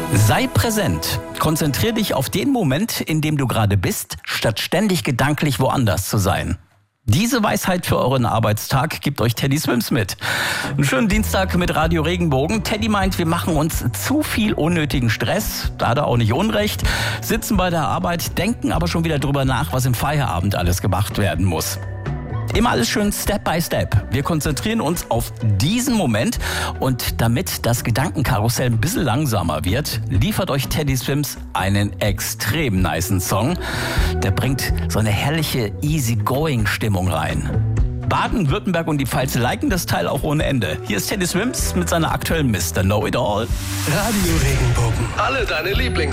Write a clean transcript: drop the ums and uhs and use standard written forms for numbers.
Sei präsent. Konzentrier dich auf den Moment, in dem du gerade bist, statt ständig gedanklich woanders zu sein. Diese Weisheit für euren Arbeitstag gibt euch Teddy Swims mit. Einen schönen Dienstag mit Radio Regenbogen. Teddy meint, wir machen uns zu viel unnötigen Stress. Da hat er auch nicht Unrecht. Sitzen bei der Arbeit, denken aber schon wieder drüber nach, was im Feierabend alles gemacht werden muss. Immer alles schön Step by Step. Wir konzentrieren uns auf diesen Moment und damit das Gedankenkarussell ein bisschen langsamer wird, liefert euch Teddy Swims einen extrem nicen Song. Der bringt so eine herrliche Easy-Going-Stimmung rein. Baden-Württemberg und die Pfalz liken das Teil auch ohne Ende. Hier ist Teddy Swims mit seiner aktuellen Mr. Know-It-All. Radio Regenbogen. Alle deine Lieblings